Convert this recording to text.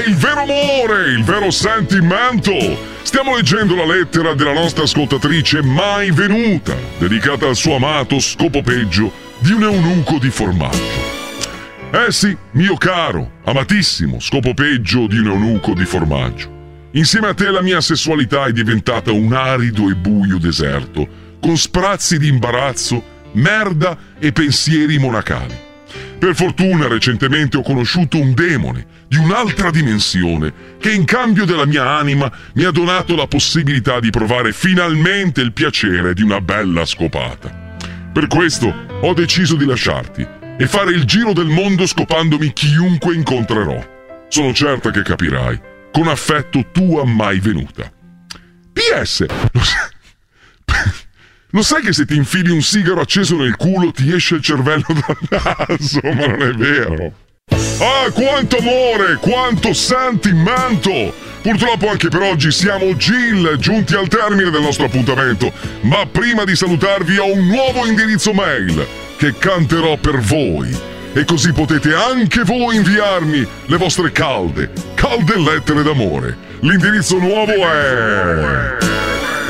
il vero amore, il vero sentimento. Stiamo leggendo la lettera della nostra ascoltatrice mai venuta, dedicata al suo amato scopo peggio di un eunuco di formaggio. Eh sì, mio caro, amatissimo scopo peggio di un eunuco di formaggio. Insieme a te la mia sessualità è diventata un arido e buio deserto, con sprazzi di imbarazzo, merda e pensieri monacali. Per fortuna recentemente ho conosciuto un demone di un'altra dimensione che in cambio della mia anima mi ha donato la possibilità di provare finalmente il piacere di una bella scopata. Per questo ho deciso di lasciarti e fare il giro del mondo scopandomi chiunque incontrerò. Sono certa che capirai. Con affetto, tua mai venuta. PS. Lo sai che se ti infili un sigaro acceso nel culo ti esce il cervello dal naso? Ma non è vero. Ah, quanto amore, quanto sentimento! Purtroppo anche per oggi siamo giunti al termine del nostro appuntamento. Ma prima di salutarvi ho un nuovo indirizzo mail che canterò per voi. E così potete anche voi inviarmi le vostre calde lettere d'amore. L'indirizzo nuovo è